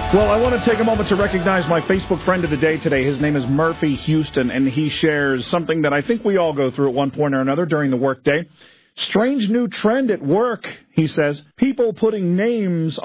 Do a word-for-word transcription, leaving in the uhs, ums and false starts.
Well, I want to take a moment to recognize my Facebook friend of the day today. His name is Murphy Houston, and he shares something that I think we all go through at one point or another during the workday. Strange new trend at work, he says. People putting names